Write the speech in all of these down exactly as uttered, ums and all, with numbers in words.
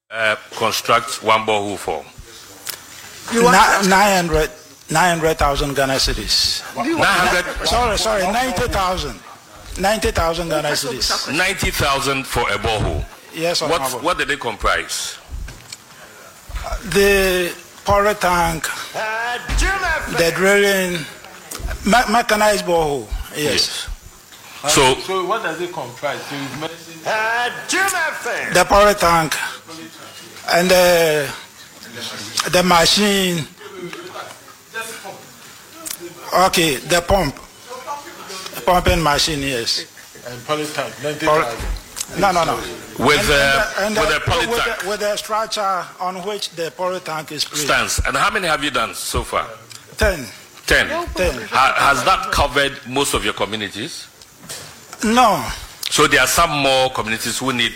Uh, construct one borehole for? nine hundred nine hundred thousand Ghana cedis. nine hundred Sorry, sorry, ninety thousand. ninety thousand Ghana cedis. ninety thousand for a borehole. Yes, what what did they comprise? The power tank, the drilling, me- mechanized borehole. Yes. yes. So, so what does it comprise? So you've mentioned the power tank and the the machine. Okay, the pump, the pumping machine. Yes. And poly tank. Poly- no, no, no. With and, the and the, with the poly with tank the, with the structure on which the poly tank is placed. stands. And how many have you done so far? Ten. Ten. Ten. Ha- has that covered most of your communities? No. So there are some more communities who need.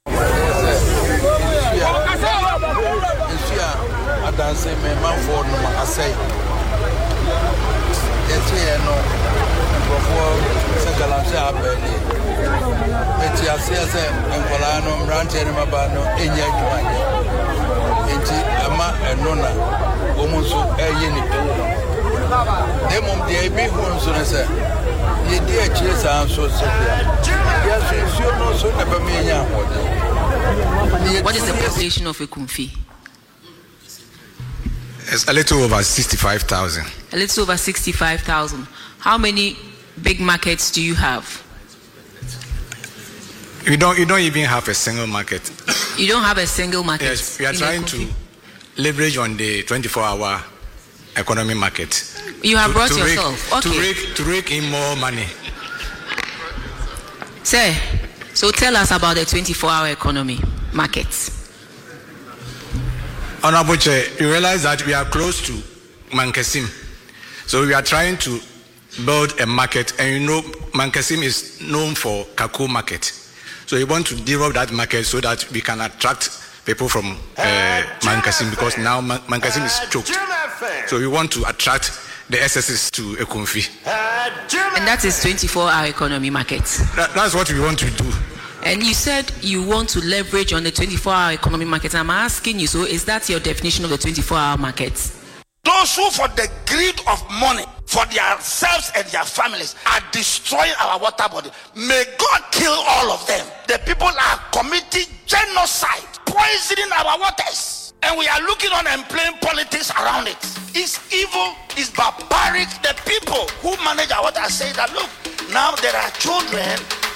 What is the population of Ekumfi? It's a little over sixty-five thousand. A little over sixty-five thousand. How many big markets do you have? You don't, you don't even have a single market. You don't have a single market? Yes, we are trying to leverage on the twenty-four hour economy market. You have to, brought to yourself. Rake, okay. To rake, to rake in more money. Sir, so tell us about the twenty-four hour economy markets. Honorable Chair, you realize that we are close to Mankasim. So we are trying to build a market, and you know Mankasim is known for Kaku market. So we want to develop that market so that we can attract people from uh, Mankasim, because now Man- Mankasim is choked. So we want to attract the S S S to Ekumfi. And that is twenty-four hour economy market. That, that's what we want to do. And you said you want to leverage on the twenty-four hour economy market. I'm asking you, so is that your definition of the twenty-four hour market? Those who, for the greed of money, for themselves and their families, are destroying our water body, may God kill all of them. The people are committing genocide, poisoning our waters, and we are looking on and playing politics around it. It's evil, it's barbaric. The people who manage our water say that, look, now there are children